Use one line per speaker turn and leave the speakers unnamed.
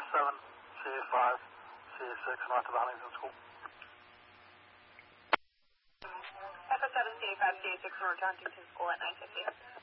7, CA5, CA6, north of Huntington School.
Echo 7, CA5, CA6, north of Huntington School at 9:50.